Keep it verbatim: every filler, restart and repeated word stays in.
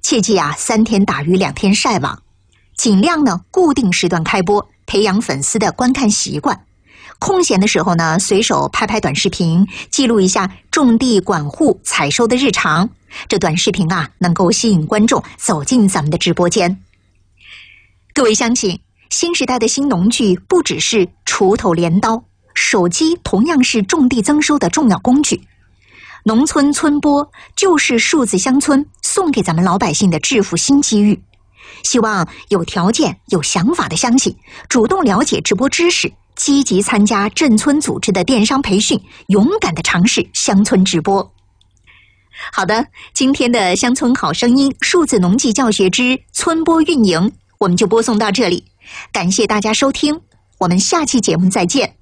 切记啊，三天打鱼两天晒网，尽量呢固定时段开播，培养粉丝的观看习惯。空闲的时候呢，随手拍拍短视频，记录一下种地管护采收的日常。这短视频啊，能够吸引观众走进咱们的直播间。各位乡亲，新时代的新农具不只是锄头镰刀，手机同样是种地增收的重要工具。农村村播就是数字乡村送给咱们老百姓的致富新机遇。希望有条件有想法的乡亲主动了解直播知识，积极参加镇村组织的电商培训，勇敢地尝试乡村直播。好的，今天的乡村好声音数字农技教学之村播运营我们就播送到这里，感谢大家收听，我们下期节目再见。